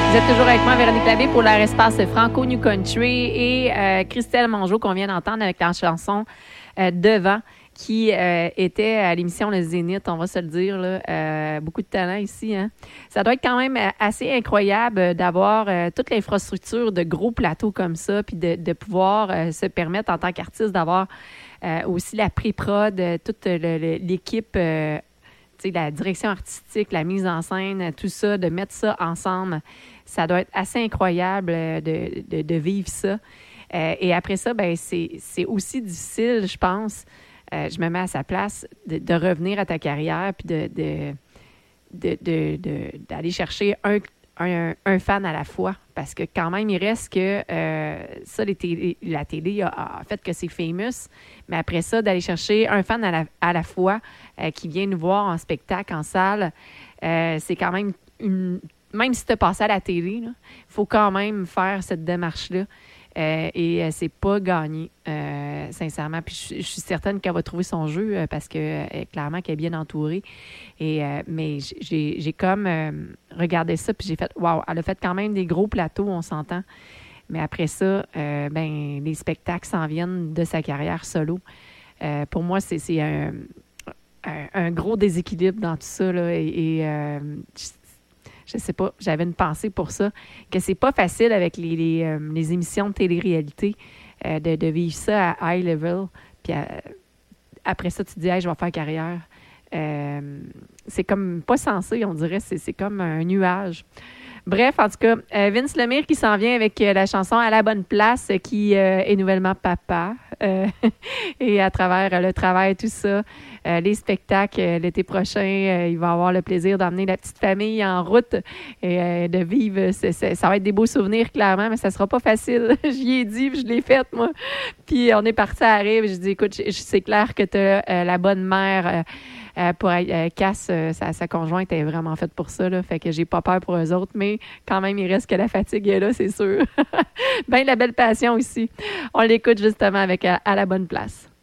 Vous êtes toujours avec moi, Véronique Labbé, pour leur espace Franco New Country et Christelle Mongeau qu'on vient d'entendre avec la chanson Devant, qui était à l'émission Le Zénith, on va se le dire, là, beaucoup de talent ici. Hein? Ça doit être quand même assez incroyable d'avoir toute l'infrastructure de gros plateaux comme ça, puis de pouvoir se permettre en tant qu'artiste d'avoir aussi la pré-prod, toute l'équipe, la direction artistique, la mise en scène, tout ça, de mettre ça ensemble. Ça doit être assez incroyable de vivre ça. Et après ça, ben c'est aussi difficile, je pense, je me mets à sa place, de revenir à ta carrière puis d'aller chercher un fan à la fois. Parce que quand même, il reste que ça, la télé a fait que c'est famous. Mais après ça, d'aller chercher un fan à la fois qui vient nous voir en spectacle, en salle, c'est quand même même si tu as passé à la télé, il faut quand même faire cette démarche-là. Et c'est pas gagné, sincèrement. Puis je suis certaine qu'elle va trouver son jeu parce que clairement qu'elle est bien entourée. Mais j'ai comme regardé ça puis j'ai fait wow, elle a fait quand même des gros plateaux, on s'entend. Mais après ça, les spectacles s'en viennent de sa carrière solo. Pour moi, c'est un gros déséquilibre dans tout ça, là, je sais pas, j'avais une pensée pour ça, que c'est pas facile avec les émissions de télé-réalité de vivre ça à high level. Puis après ça, tu te dis, hey, je vais faire carrière. C'est comme pas censé, on dirait, c'est comme un nuage. Bref, en tout cas, Vince Lemire qui s'en vient avec la chanson À la bonne place, qui est nouvellement papa. Et à travers le travail, tout ça, les spectacles l'été prochain, il va avoir le plaisir d'emmener la petite famille en route et de vivre. Ça va être des beaux souvenirs, clairement, mais ça sera pas facile. J'y ai dit, puis je l'ai fait, moi. Puis on est parti à Rive. Je dis, écoute, c'est clair que tu as la bonne mère. Pour Cass, sa conjointe est vraiment faite pour ça, là, fait que j'ai pas peur pour eux autres, mais quand même, il reste que la fatigue est là, c'est sûr. Ben la belle passion aussi. On l'écoute justement avec à la bonne place.